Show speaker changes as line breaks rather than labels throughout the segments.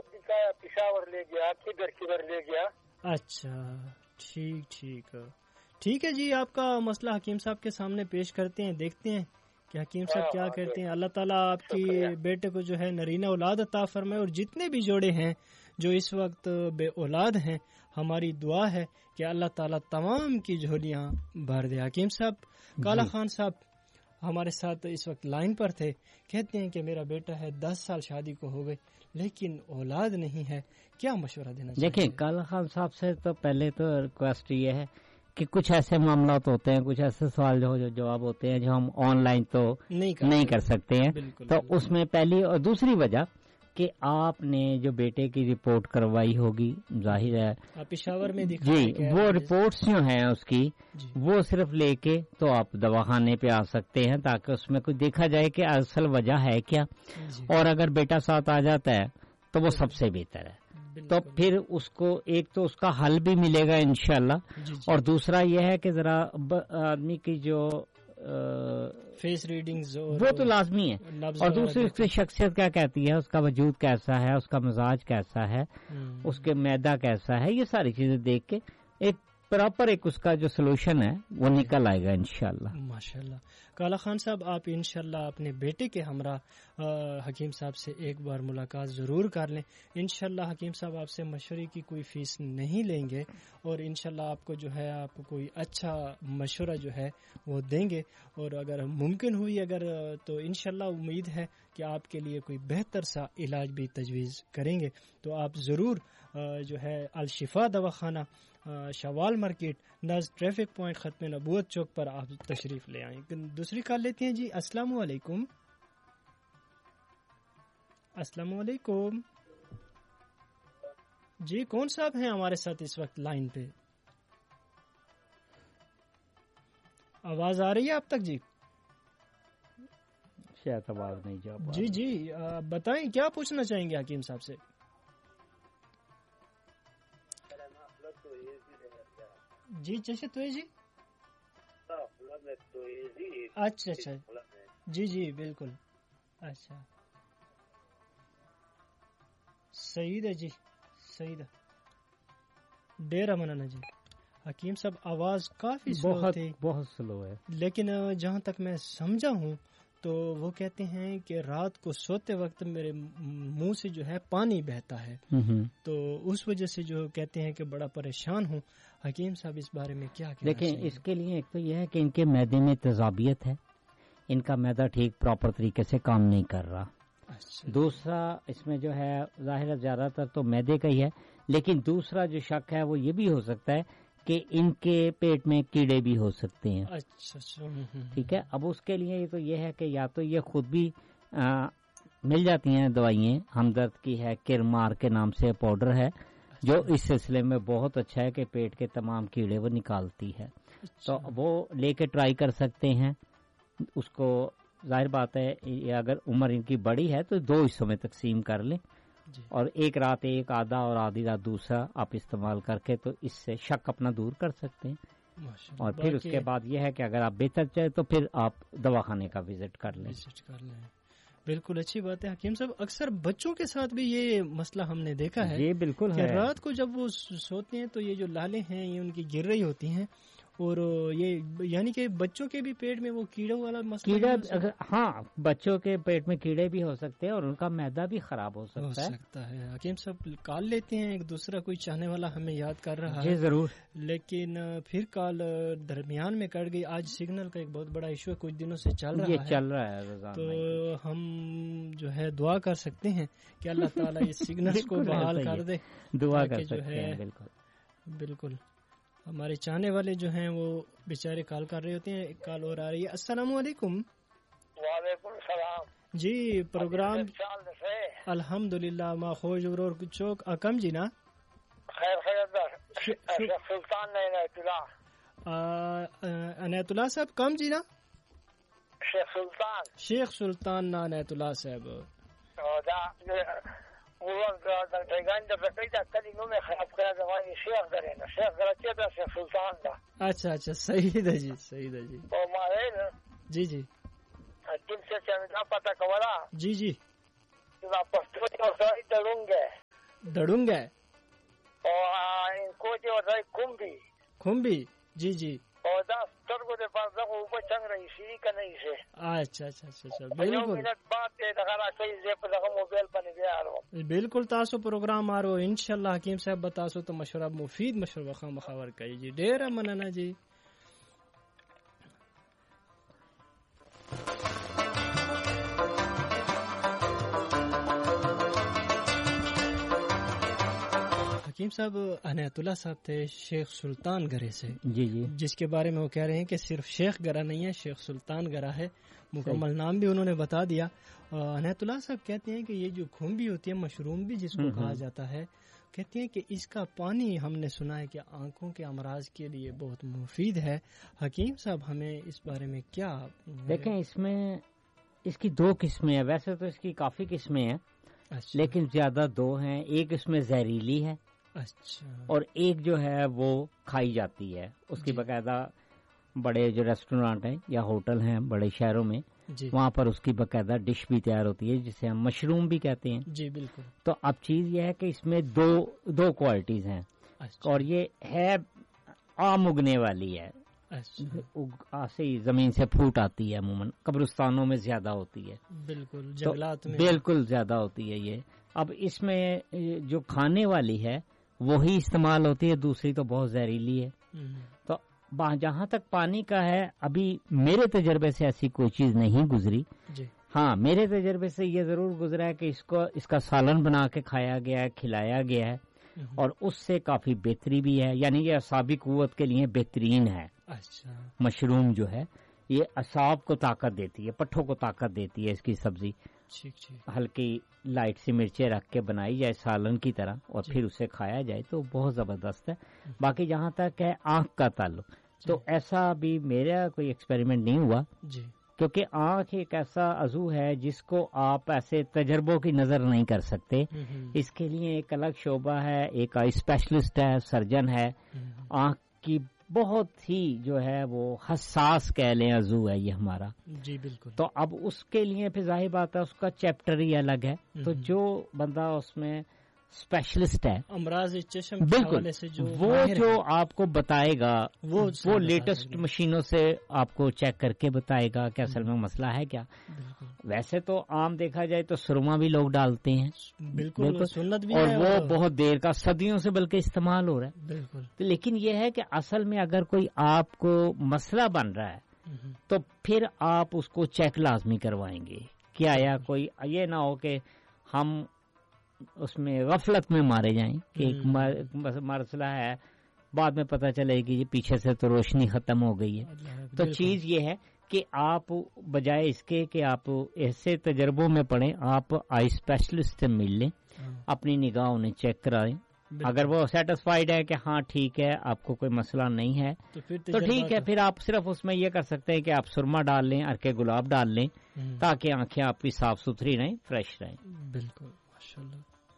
پشاور لے گیا, کدھر لے گیا.
اچھا ٹھیک ہے جی, آپ کا مسئلہ حکیم صاحب کے سامنے پیش کرتے ہیں, دیکھتے ہیں کہ حکیم صاحب کیا کہتے ہیں. اللہ تعالیٰ آپ کی بیٹے کو جو ہے نرینہ اولاد عطا فرمائے, اور جتنے بھی جوڑے ہیں جو اس وقت بے اولاد ہیں, ہماری دعا ہے کہ اللہ تعالیٰ تمام کی جھولیاں بھر دے. حکیم صاحب کالا خان صاحب ہمارے ساتھ اس وقت لائن پر تھے, کہتے ہیں کہ میرا بیٹا ہے 10 سال شادی کو ہو گئے لیکن اولاد نہیں ہے, کیا مشورہ دینا چاہیے؟
دیکھیں کالا خان صاحب سے تو پہلے تو ریکویسٹ یہ ہے کہ کچھ ایسے معاملات ہوتے ہیں, کچھ ایسے سوال جو جواب ہوتے ہیں جو ہم آن لائن تو نہیں کر سکتے ہیں. تو اس میں پہلی اور دوسری وجہ کہ آپ نے جو بیٹے کی رپورٹ کروائی ہوگی, ظاہر ہے
پشاور میں
جی وہ رپورٹس جو ہیں اس کی وہ صرف لے کے تو آپ دواخانے پہ آ سکتے ہیں تاکہ اس میں کچھ دیکھا جائے کہ اصل وجہ ہے کیا, اور اگر بیٹا ساتھ آ جاتا ہے تو وہ سب سے بہتر ہے. تو پھر اس کو ایک تو اس کا حل بھی ملے گا انشاءاللہ, اور دوسرا یہ ہے کہ ذرا آدمی کی جو
فیس ریڈنگز
وہ تو لازمی ہے, اور دوسری اس کی شخصیت کیا کہتی ہے, اس کا وجود کیسا ہے, اس کا مزاج کیسا ہے, اس کے معدہ کیسا ہے, یہ ساری چیزیں دیکھ کے ایک پراپر ایک اس کا جو سولوشن ہے وہ نکل آئے گا انشاءاللہ.
ماشاءاللہ. کالا خان صاحب آپ انشاءاللہ اپنے بیٹے کے ہمراہ حکیم صاحب سے ایک بار ملاقات ضرور کر لیں. انشاءاللہ حکیم صاحب آپ سے مشورے کی کوئی فیس نہیں لیں گے, اور انشاءاللہ آپ کو جو ہے آپ کو کوئی اچھا مشورہ جو ہے وہ دیں گے, اور اگر ممکن ہوئی اگر تو انشاءاللہ امید ہے کہ آپ کے لیے کوئی بہتر سا علاج بھی تجویز کریں گے. تو آپ ضرور جو ہے الشفا دواخانہ شوال مارکیٹ نزد ٹریفک پوائنٹ ختم نبوت چوک پر آپ تشریف لے آئیں. دوسری کال لیتے ہیں جی. السلام علیکم. السلام علیکم جی, کون صاحب ہیں ہمارے ساتھ اس وقت لائن پہ؟ آواز آ رہی ہے آپ تک؟ جی
شاید آواز نہیں جا پا.
جی بتائیں کیا پوچھنا چاہیں گے حکیم صاحب سے؟ جی چشت تو ہے جی. اچھا جی بالکل. اچھا صحیح ہے جی, صحیح ہے. ڈیرہ منانا جی. حکیم صاحب آواز کافی
بہت سلو ہے,
لیکن جہاں تک میں سمجھا ہوں تو وہ کہتے ہیں کہ رات کو سوتے وقت میرے منہ سے جو ہے پانی بہتا ہے, تو اس وجہ سے جو کہتے ہیں کہ بڑا پریشان ہوں. حکیم صاحب اس بارے میں کیا کہنا چاہیے؟
دیکھیں اس کے لیے ایک تو یہ ہے کہ ان کے معدے میں تیزابیت ہے, ان کا معدہ ٹھیک پراپر طریقے سے کام نہیں کر رہا. دوسرا اس میں جو ہے ظاہر زیادہ تر تو معدے کا ہی ہے, لیکن دوسرا جو شک ہے وہ یہ بھی ہو سکتا ہے کہ ان کے پیٹ میں کیڑے بھی ہو سکتے ہیں.
اچھا
ٹھیک ہے. اب اس کے لیے تو یہ ہے کہ یا تو یہ خود بھی مل جاتی ہیں دوائیں, ہمدرد کی ہے, کرمار کے نام سے پاؤڈر ہے جو اس سلسلے میں بہت اچھا ہے کہ پیٹ کے تمام کیڑے وہ نکالتی ہے. تو وہ لے کے ٹرائی کر سکتے ہیں. اس کو ظاہر بات ہے اگر عمر ان کی بڑی ہے تو 2 حصوں میں تقسیم کر لیں, اور ایک رات ایک آدھا اور آدھی رات دوسرا آپ استعمال کر کے تو اس سے شک اپنا دور کر سکتے ہیں. اور پھر اس کے بعد یہ ہے کہ اگر آپ بہتر چاہے تو پھر آپ دواخانے کا وزٹ کر لیں.
بالکل اچھی بات ہے حکیم صاحب. اکثر بچوں کے ساتھ بھی یہ مسئلہ ہم نے دیکھا ہے.
یہ بالکل ہے,
رات کو جب وہ سوتے ہیں تو یہ جو لالیں ہیں یہ ان کی گر رہی ہوتی ہیں, اور یہ یعنی کہ بچوں کے بھی پیٹ میں وہ کیڑوں والا مسئلہ
ہاں بچوں کے پیٹ میں کیڑے بھی ہو سکتے ہیں اور ان کا معدہ بھی خراب ہو سکتا
ہے. حکیم صاحب کال لیتے ہیں, ایک دوسرا کوئی چاہنے والا ہمیں یاد کر رہا ہے.
جی ضرور.
لیکن پھر کال درمیان میں کٹ گئی. آج سگنل کا ایک بہت بڑا ایشو ہے, کچھ دنوں سے چل رہا ہے. تو ہم جو ہے دعا کر سکتے ہیں کہ اللہ تعالیٰ اس سگنل کو بحال کر دے.
دعا کر سکتے ہیں.
بالکل. ہمارے چاہنے والے جو ہیں وہ بیچارے کال کر رہے ہوتے ہیں. ایک کال اور آ رہی ہے. السلام علیکم.
وعلیکم السلام
جی. پروگرام الحمدللہ ما خوش اور چوک اکم جی نا
شیخ سلطان
عنایت اللہ صاحب کم جی نا
شیخ
سلطان نا عنایت اللہ صاحب. اچھا صحیح ہے جی. جی
پتا کورا
جی
پښتو
دڑوں گے
اور ان کو جو ہوتا ہے
کھمبی جی جی
اور 10 ترگو دے پاس دغه اوپر څنګه رئیسی کنه یې
اچھا اچھا اچھا اچھا بالکل
منٹ بعد دغه راځي زه په دغه موبایل باندې بیا
بالکل تاسو پروگرام آرو انشاءاللہ حکیم صاحب بتاسو تو مشورہ مفید مشورہ خامخور کوي جی ډیر مننه جی حکیم صاحب عنایت اللہ صاحب تھے شیخ سلطان گرے سے
جی جی
جس کے بارے میں وہ کہہ رہے ہیں کہ صرف شیخ گرا نہیں ہے شیخ سلطان گرا ہے مکمل نام بھی انہوں نے بتا دیا عنایت اللہ صاحب کہتے ہیں کہ یہ جو کھمبی ہوتی ہے مشروم بھی جس کو کہا جاتا ہے کہتے ہیں کہ اس کا پانی ہم نے سنا ہے کہ آنکھوں کے امراض کے لیے بہت مفید ہے حکیم صاحب ہمیں اس بارے میں کیا
دیکھیں اس میں اس کی 2 قسمیں ہیں ویسے تو اس کی کافی قسمیں ہیں لیکن زیادہ 2 ہیں ایک اس میں زہریلی ہے
اچھا
اور ایک جو ہے وہ کھائی جاتی ہے اس کی باقاعدہ بڑے جو ریسٹورانٹ ہیں یا ہوٹل ہیں بڑے شہروں میں وہاں پر اس کی باقاعدہ ڈش بھی تیار ہوتی ہے جسے ہم مشروم بھی کہتے ہیں
جی بالکل تو
اب چیز یہ ہے کہ اس میں دو کوالٹیز ہیں اور یہ ہے عام اگنے والی ہے ایسے ہی زمین سے پھوٹ آتی ہے عموماً قبرستانوں میں زیادہ ہوتی ہے
بالکل جنگلات میں
بالکل زیادہ ہوتی ہے یہ اب اس میں جو کھانے والی ہے وہی استعمال ہوتی ہے دوسری تو بہت زہریلی ہے تو جہاں تک پانی کا ہے ابھی میرے تجربے سے ایسی کوئی چیز نہیں گزری ہاں میرے تجربے سے یہ ضرور گزرا ہے کہ اس کا سالن بنا کے کھایا گیا ہے کھلایا گیا ہے اور اس سے کافی بہتری بھی ہے یعنی یہ اعصابی قوت کے لیے بہترین ہے مشروم جو ہے یہ اعصاب کو طاقت دیتی ہے پٹھوں کو طاقت دیتی ہے اس کی سبزی ہلکی لائٹ سی مرچیں رکھ کے بنائی جائے سالن کی طرح اور پھر اسے کھایا جائے تو بہت زبردست ہے باقی جہاں تک ہے آنکھ کا تعلق تو ایسا بھی میرا کوئی ایکسپیریمنٹ نہیں ہوا کیونکہ آنکھ ایک ایسا عضو ہے جس کو آپ ایسے تجربوں کی نظر نہیں کر سکتے اس کے لیے ایک الگ شعبہ ہے ایک آئی اسپیشلسٹ ہے سرجن ہے آنکھ کی بہت ہی جو ہے وہ حساس کہہ لیں عضو ہے یہ ہمارا
جی بالکل تو
اب اس کے لیے پھر ظاہر بات ہے اس کا چیپٹر ہی الگ ہے تو جو بندہ اس میں اسپیشلسٹ ہے
امراض چشم
بالکل
سے
وہ جو آپ کو بتائے گا وہ لیٹسٹ مشینوں سے آپ کو چیک کر کے بتائے گا کہ اصل میں مسئلہ ہے کیا ویسے تو عام دیکھا جائے تو سرما بھی لوگ ڈالتے ہیں
بالکل سنت بھی
اور وہ بہت دیر کا صدیوں سے بلکہ استعمال ہو رہا ہے
بالکل
لیکن یہ ہے کہ اصل میں اگر کوئی آپ کو مسئلہ بن رہا ہے تو پھر آپ اس کو چیک لازمی کروائیں گے کہ آیا کوئی یہ نہ ہو کہ ہم اس میں غفلت میں مارے جائیں کہ ایک مسئلہ ہے بعد میں پتہ چلے گی یہ پیچھے سے تو روشنی ختم ہو گئی ہے تو چیز یہ ہے کہ آپ بجائے اس کے کہ آپ ایسے تجربوں میں پڑیں آپ آئی اسپیشلسٹ سے مل لیں اپنی نگاہ انہیں چیک کرائیں اگر وہ سیٹسفائیڈ ہے کہ ہاں ٹھیک ہے آپ کو کوئی مسئلہ نہیں ہے تو ٹھیک ہے پھر آپ صرف اس میں یہ کر سکتے ہیں کہ آپ سرما ڈال لیں ارکے گلاب ڈال لیں تاکہ آنکھیں آپ کی صاف ستھری رہیں فریش رہیں
بالکل ماشاءاللہ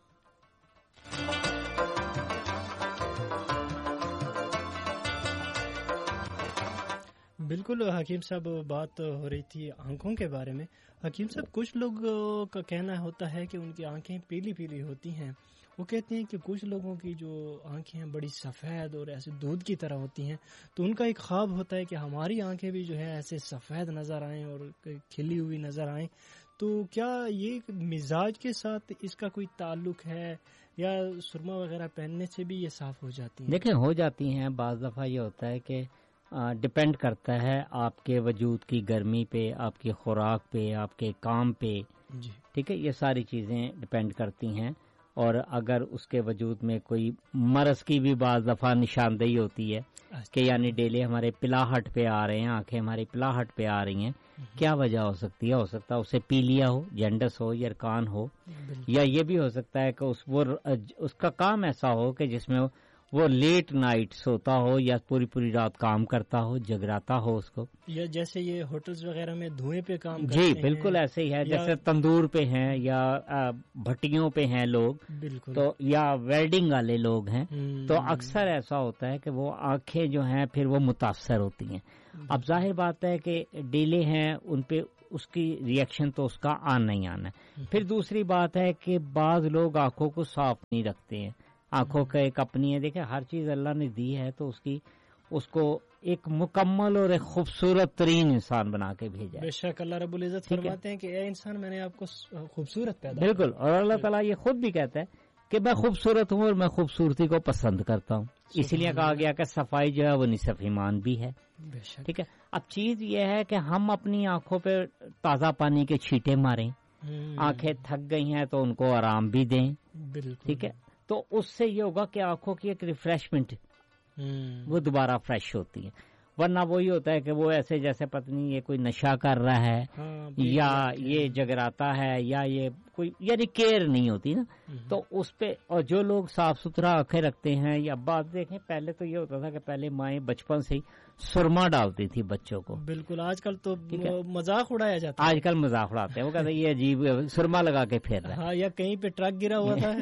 بالکل حکیم صاحب بات ہو رہی تھی آنکھوں کے بارے میں حکیم صاحب کچھ لوگوں کا کہنا ہوتا ہے کہ ان کی آنکھیں پیلی پیلی ہوتی ہیں وہ کہتے ہیں کہ کچھ لوگوں کی جو آنکھیں ہیں بڑی سفید اور ایسے دودھ کی طرح ہوتی ہیں تو ان کا ایک خواب ہوتا ہے کہ ہماری آنکھیں بھی جو ہے ایسے سفید نظر آئیں اور کھلی ہوئی نظر آئیں تو کیا یہ مزاج کے ساتھ اس کا کوئی تعلق ہے یا سرما وغیرہ پہننے سے بھی یہ صاف ہو جاتی ہیں؟
دیکھیں ہو جاتی ہیں بعض دفعہ یہ ہوتا ہے کہ ڈپینڈ کرتا ہے آپ کے وجود کی گرمی پہ آپ کی خوراک پہ آپ کے کام پہ ٹھیک ہے یہ ساری چیزیں ڈپینڈ کرتی ہیں اور اگر اس کے وجود میں کوئی مرض کی بھی بعض دفعہ نشاندہی ہوتی ہے کہ یعنی ڈیلی ہمارے پلاہٹ پہ آ رہے ہیں آنکھیں ہماری پلاہٹ پہ آ رہی ہیں کیا وجہ ہو سکتی ہے ہو سکتا ہے اسے پیلیا ہو جینڈس ہو یا کان ہو یا یہ بھی ہو سکتا ہے کہ اس کا کام ایسا ہو کہ جس میں وہ لیٹ نائٹ سوتا ہو یا پوری پوری رات کام کرتا ہو جگراتا ہو اس کو
یا جیسے یہ ہوٹلز وغیرہ میں دھوئیں پہ کام
جی بالکل ایسے ہی ہے جیسے تندور پہ ہیں یا بھٹیوں پہ ہیں لوگ
بالکل
تو یا ویلڈنگ والے لوگ ہیں تو اکثر ایسا ہوتا ہے کہ وہ آنکھیں جو ہیں پھر وہ متاثر ہوتی ہیں اب ظاہر بات ہے کہ ڈیلے ہیں ان پہ اس کی ریئیکشن تو اس کا آنا ہی آنا ہے. پھر دوسری بات ہے کہ بعض لوگ آنکھوں کو صاف نہیں رکھتے ہیں. آنکھوں کا ایک اپنی ہے، دیکھیں ہر چیز اللہ نے دی ہے تو اس کو ایک مکمل اور ایک خوبصورت ترین انسان بنا کے بھیجا ہے.
بے شک اللہ رب العزت فرماتے ہیں کہ اے انسان میں نے آپ کو خوبصورت پیدا کیا.
بالکل، اور اللہ تعالیٰ یہ خود بھی کہتا ہے کہ میں خوبصورت ہوں اور میں خوبصورتی کو پسند کرتا ہوں. اس لیے کہا گیا کہ صفائی جو ہے وہ نصف ایمان بھی ہے. ٹھیک ہے. اب چیز یہ ہے کہ ہم اپنی آنکھوں پہ تازہ پانی کے چھینٹے ماریں، آنکھیں تھک گئی ہیں تو ان کو آرام بھی دیں. ٹھیک ہے. تو اس سے یہ ہوگا کہ آنکھوں کی ایک ریفریشمنٹ وہ دوبارہ فریش ہوتی ہے. ورنہ وہی ہوتا ہے کہ وہ ایسے جیسے پتنی یہ کوئی نشہ کر رہا ہے یا یہ جگراتا ہے یا یہ کوئی یعنی کیئر نہیں ہوتی نا. تو اس پہ اور جو لوگ صاف ستھرا آنکھیں رکھتے ہیں یا بات دیکھیں پہلے تو یہ ہوتا تھا کہ پہلے مائیں بچپن سے ہی سرما ڈالتی تھی بچوں کو.
بالکل. آج کل تو مذاق اڑایا جاتا ہے.
آج کل مذاق اڑاتے ہیں، وہ کہتے ہیں یہ عجیب سرما لگا کے پھیر رہا ہے.
ہاں، یا کہیں پہ ٹرک گرا ہوا تھا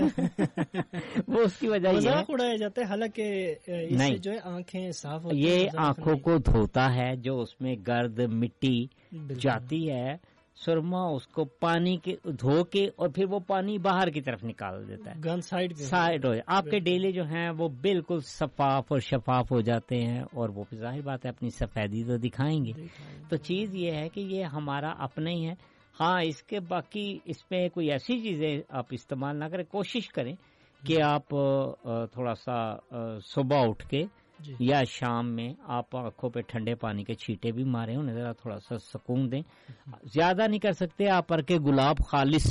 وہ اس کی وجہ
مذاق اڑایا جاتا ہے. حالانکہ اس سے جو ہے آنکھیں صاف ہوتی ہیں.
یہ آنکھوں کو دھوتا ہے، جو اس میں گرد مٹی جاتی ہے سرما اس کو پانی کے دھو کے اور پھر وہ پانی باہر کی طرف نکال دیتا ہے.
گن
سائڈ ہو آپ کے ڈیلے جو ہیں وہ بالکل صفاف اور شفاف ہو جاتے ہیں اور وہ ظاہر بات ہے اپنی سفیدی تو دکھائیں گے. تو چیز یہ ہے کہ یہ ہمارا اپنا ہی ہے. ہاں اس کے باقی اس میں کوئی ایسی چیزیں آپ استعمال نہ کریں. کوشش کریں کہ آپ تھوڑا سا صبح اٹھ کے یا شام میں آپ آنکھوں پہ ٹھنڈے پانی کے چھینٹے بھی مارے، انہیں ذرا تھوڑا سا سکون دیں. زیادہ نہیں کر سکتے آپ پر کے گلاب خالص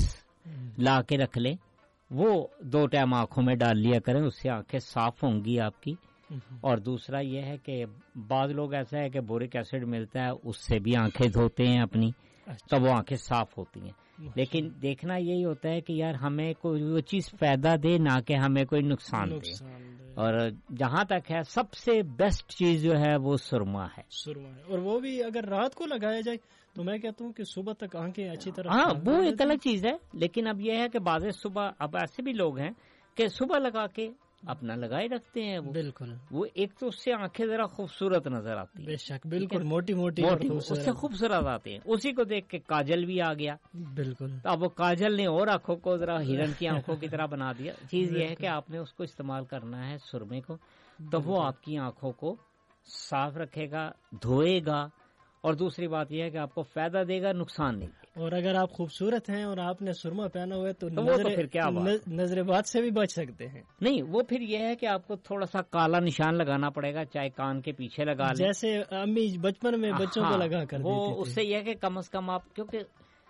لا کے رکھ لیں، وہ 2 ٹائم آنکھوں میں ڈال لیا کریں، اس سے آنکھیں صاف ہوں گی آپ کی. اور دوسرا یہ ہے کہ بعض لوگ ایسا ہے کہ بورک ایسڈ ملتا ہے اس سے بھی آنکھیں دھوتے ہیں اپنی، تب وہ آنکھیں صاف ہوتی ہیں. لیکن دیکھنا یہی ہوتا ہے کہ یار ہمیں کوئی وہ چیز فائدہ دے نہ کہ ہمیں کوئی نقصان دے. اور جہاں تک ہے سب سے بیسٹ چیز جو ہے وہ سرما ہے.
اور وہ بھی اگر رات کو لگایا جائے تو میں کہتا ہوں کہ صبح تک آنکھیں اچھی طرح.
ہاں وہ ایک الگ چیز ہے. لیکن اب یہ ہے کہ بعض صبح اب ایسے بھی لوگ ہیں کہ صبح لگا کے اپنا لگائے رکھتے ہیں.
بالکل.
وہ ایک تو اس سے آنکھیں ذرا خوبصورت نظر آتی ہیں.
بے شک. بالکل. موٹی موٹی
اس سے خوبصورت آتے ہیں. اسی کو دیکھ کے کاجل بھی آ گیا.
بالکل.
اب وہ کاجل نے اور آنکھوں کو ذرا ہرن کی آنکھوں کی طرح بنا دیا. چیز یہ ہے کہ آپ نے اس کو استعمال کرنا ہے سرمے کو، تو وہ آپ کی آنکھوں کو صاف رکھے گا، دھوئے گا. اور دوسری بات یہ ہے کہ آپ کو فائدہ دے گا، نقصان نہیں.
اور اگر آپ خوبصورت ہیں اور آپ نے سرما پہنا ہوا ہے تو
پھر کیا
نظر بات سے بھی بچ سکتے ہیں.
نہیں، وہ پھر یہ ہے کہ آپ کو تھوڑا سا کالا نشان لگانا پڑے گا، چاہے کان کے پیچھے لگا لیں
جیسے امی بچپن میں بچوں کو لگا کر
وہ اس سے یہ ہے کہ کم از کم آپ کیونکہ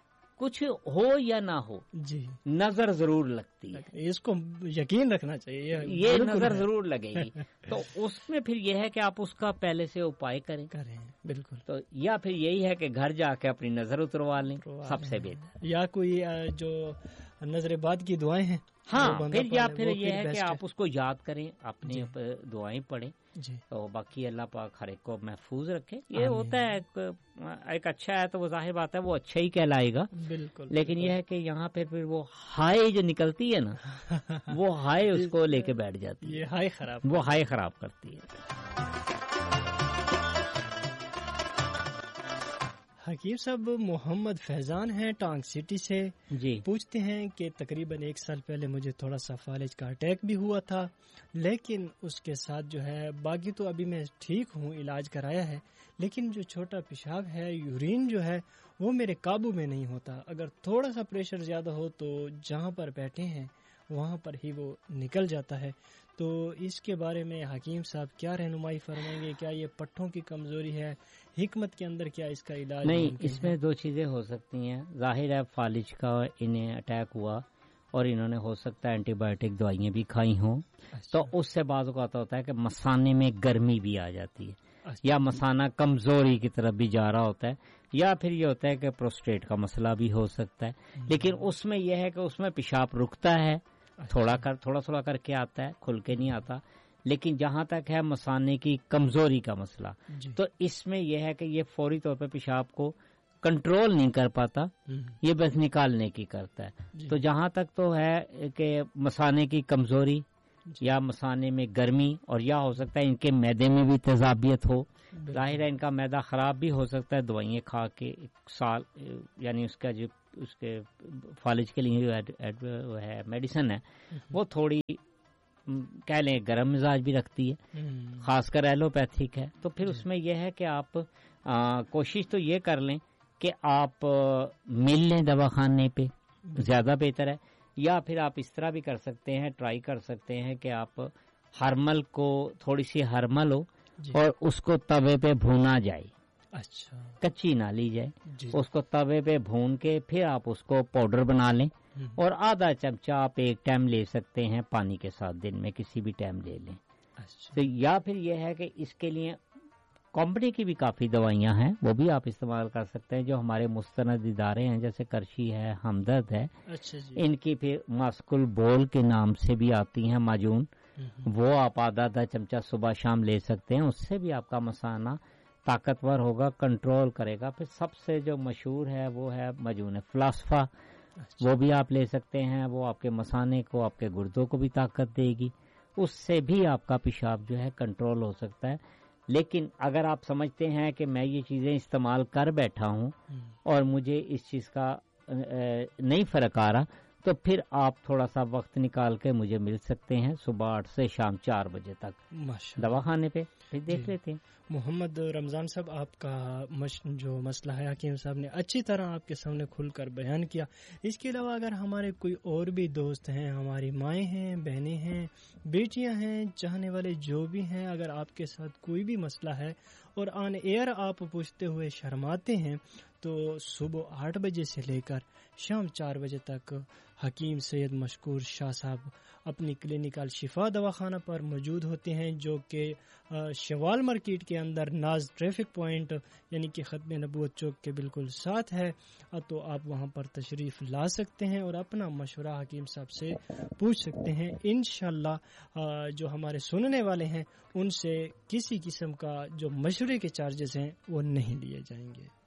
کچھ ہو یا نہ ہو
جی
نظر ضرور لگتی ہے.
اس کو یقین رکھنا چاہیے،
یہ نظر ضرور لگے گی. تو اس میں پھر یہ ہے کہ آپ اس کا پہلے سے اپائے کریں.
بالکل.
تو یا پھر یہی ہے کہ گھر جا کے اپنی نظر اتروا لیں، سب سے بہتر.
یا کوئی جو نظر باد کی دعائیں ہیں،
ہاں پھر یا پھر یہ ہے کہ آپ اس کو یاد کریں، اپنی دعائیں پڑھیں. تو باقی اللہ پاک ہر ایک کو محفوظ رکھے. یہ ہوتا ہے ایک اچھا ہے تو وہ ظاہر بات ہے وہ اچھا ہی کہلائے گا.
بالکل.
لیکن یہ ہے کہ یہاں پھر وہ ہائے جو نکلتی ہے نا وہ ہائے اس کو لے کے بیٹھ جاتی ہے.
یہ ہائے خراب
کرتی ہے.
حکیم صاحب محمد فیضان ہیں ٹانگ سٹی سے
جی
پوچھتے ہیں کہ تقریباً 1 سال پہلے مجھے تھوڑا سا فالج کا اٹیک بھی ہوا تھا، لیکن اس کے ساتھ جو ہے باقی تو ابھی میں ٹھیک ہوں، علاج کرایا ہے، لیکن جو چھوٹا پیشاب ہے، یورین جو ہے وہ میرے قابو میں نہیں ہوتا. اگر تھوڑا سا پریشر زیادہ ہو تو جہاں پر بیٹھے ہیں وہاں پر ہی وہ نکل جاتا ہے. تو اس کے بارے میں حکیم صاحب کیا رہنمائی فرمائیں گے؟ کیا یہ پٹھوں کی کمزوری ہے؟ حکمت کے اندر کیا اس کا علاج
نہیں؟ اس میں 2 چیزیں ہو سکتی ہیں. ظاہر ہے فالج کا انہیں اٹیک ہوا اور انہوں نے ہو سکتا ہے اینٹی بایوٹک دوائیاں بھی کھائی ہوں. تو اس سے بعض اوقات ہوتا ہے کہ مثانے میں گرمی بھی آ جاتی ہے یا مثانہ کمزوری کی طرف بھی جا رہا ہوتا ہے، یا پھر یہ ہوتا ہے کہ پروسٹیٹ کا مسئلہ بھی ہو سکتا ہے. لیکن اس میں یہ ہے کہ اس میں پیشاب رکتا ہے، تھوڑا تھوڑا کر کے آتا ہے، کھل کے نہیں آتا. لیکن جہاں تک ہے مثانے کی کمزوری کا مسئلہ، تو اس میں یہ ہے کہ یہ فوری طور پہ پیشاب کو کنٹرول نہیں کر پاتا، یہ بس نکالنے کی کرتا ہے. تو جہاں تک تو ہے کہ مثانے کی کمزوری یا مثانے میں گرمی، اور یا ہو سکتا ہے ان کے معدے میں بھی تیزابیت ہو. ظاہر ہے ان کا معدہ خراب بھی ہو سکتا ہے دوائیں کھا کے ایک سال، یعنی اس کا جو اس کے فالج کے لیے جو ہے میڈیسن ہے وہ تھوڑی کہہ لیں گرم مزاج بھی رکھتی ہے، خاص کر ایلوپیتھک ہے. تو پھر اس میں یہ ہے کہ آپ کوشش تو یہ کر لیں کہ آپ مل لیں دواخانے پہ، زیادہ بہتر ہے. یا پھر آپ اس طرح بھی کر سکتے ہیں، ٹرائی کر سکتے ہیں کہ آپ ہرمل کو تھوڑی سی ہرمل ہو اور اس کو توے پہ بھونا جائے،
اچھا
کچی نہ لی جائے، اس کو توے پہ بھون کے پھر آپ اس کو پاؤڈر بنا لیں، اور آدھا چمچہ آپ ایک ٹائم لے سکتے ہیں پانی کے ساتھ، دن میں کسی بھی ٹائم لے لیں. تو یا پھر یہ ہے کہ اس کے لیے کمپنی کی بھی کافی دوائیاں ہیں، وہ بھی آپ استعمال کر سکتے ہیں جو ہمارے مستند ادارے ہیں، جیسے کرشی ہے، ہمدرد ہے. ان کی پھر ماسکل بول کے نام سے بھی آتی ہیں معجون، وہ آپ آدھا چمچہ صبح شام لے سکتے ہیں. اس سے بھی آپ کا مثانہ طاقتور ہوگا، کنٹرول کرے گا. پھر سب سے جو مشہور ہے وہ ہے معجون فلاسفا، وہ بھی آپ لے سکتے ہیں. وہ آپ کے مثانے کو، آپ کے گردوں کو بھی طاقت دے گی، اس سے بھی آپ کا پیشاب جو ہے کنٹرول ہو سکتا ہے. لیکن اگر آپ سمجھتے ہیں کہ میں یہ چیزیں استعمال کر بیٹھا ہوں اور مجھے اس چیز کا نہیں فرق آ رہا، تو پھر آپ تھوڑا سا وقت نکال کے مجھے مل سکتے ہیں صبح 8 سے شام 4 بجے تک دواخانے پہ، پھر دیکھ لیتے ہیں.
محمد رمضان صاحب، آپ کا جو مسئلہ ہے حکیم صاحب نے اچھی طرح آپ کے سامنے کھل کر بیان کیا. اس کے علاوہ اگر ہمارے کوئی اور بھی دوست ہیں، ہماری مائیں ہیں، بہنیں ہیں، بیٹیاں ہیں، چاہنے والے جو بھی ہیں، اگر آپ کے ساتھ کوئی بھی مسئلہ ہے اور آن ایئر آپ پوچھتے ہوئے شرماتے ہیں، تو صبح 8 بجے سے لے کر شام 4 بجے تک حکیم سید مشکور شاہ صاحب اپنی کلینکل شفا دواخانہ پر موجود ہوتے ہیں، جو کہ شوال مارکیٹ کے اندر ناز ٹریفک پوائنٹ یعنی کہ ختم نبوت چوک کے بالکل ساتھ ہے. تو آپ وہاں پر تشریف لا سکتے ہیں اور اپنا مشورہ حکیم صاحب سے پوچھ سکتے ہیں. انشاءاللہ جو ہمارے سننے والے ہیں ان سے کسی قسم کا جو مشورے کے چارجز ہیں وہ نہیں لیے جائیں گے.